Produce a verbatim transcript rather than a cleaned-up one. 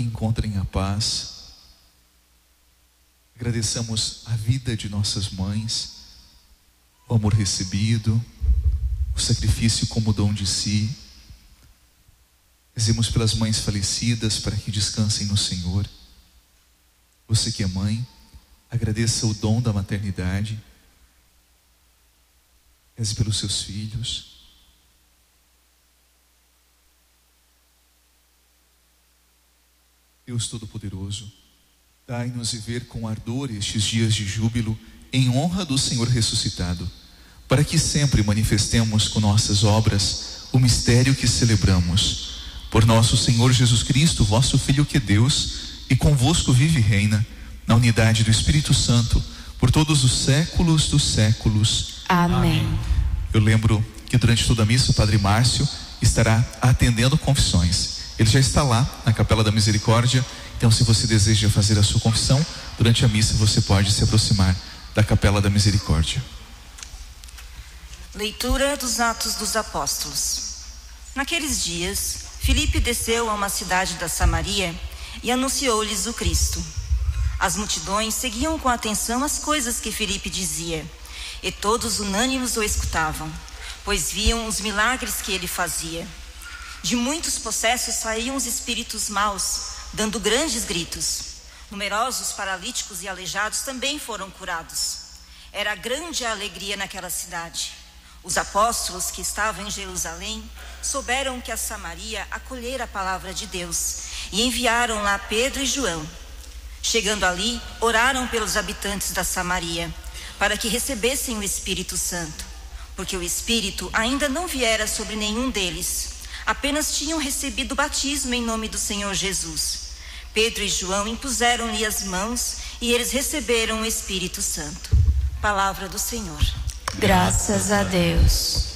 encontrem a paz. Agradeçamos a vida de nossas mães, o amor recebido, o sacrifício como dom de si. Rezemos pelas mães falecidas para que descansem no Senhor. Você que é mãe, agradeça o dom da maternidade. Reze pelos seus filhos. Deus Todo-Poderoso, dai-nos viver com ardor estes dias de júbilo em honra do Senhor ressuscitado, para que sempre manifestemos com nossas obras o mistério que celebramos. Por nosso Senhor Jesus Cristo, vosso Filho, que é Deus, e convosco vive e reina, na unidade do Espírito Santo, por todos os séculos dos séculos. Amém. Eu lembro que durante toda a missa o Padre Márcio estará atendendo confissões. Ele já está lá na Capela da Misericórdia. Então, se você deseja fazer a sua confissão durante a missa, você pode se aproximar da Capela da Misericórdia. Leitura dos Atos dos Apóstolos. Naqueles dias, Filipe desceu a uma cidade da Samaria e anunciou-lhes o Cristo. As multidões seguiam com atenção as coisas que Filipe dizia, e todos unânimes o escutavam, pois viam os milagres que ele fazia. De muitos possessos saíam os espíritos maus, dando grandes gritos. Numerosos paralíticos e aleijados também foram curados. Era grande a alegria naquela cidade. Os apóstolos que estavam em Jerusalém souberam que a Samaria acolhera a palavra de Deus e enviaram lá Pedro e João. Chegando ali, oraram pelos habitantes da Samaria, para que recebessem o Espírito Santo, porque o Espírito ainda não viera sobre nenhum deles. Apenas tinham recebido o batismo em nome do Senhor Jesus. Pedro e João impuseram-lhe as mãos e eles receberam o Espírito Santo. Palavra do Senhor. Graças a Deus.